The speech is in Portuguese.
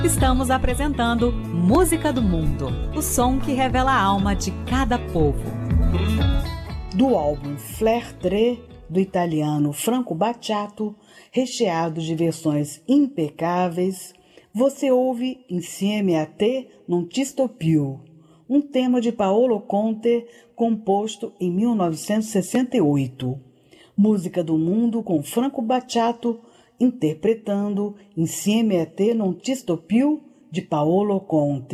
Estamos apresentando Música do Mundo, o som que revela a alma de cada povo. Do álbum Flair 3, do italiano Franco Battiato, recheado de versões impecáveis, você ouve Insieme a te non ti sto più, um tema de Paolo Conte, composto em 1968. Música do Mundo com Franco Battiato, interpretando Insieme a te non ti sto più, de Paolo Conte.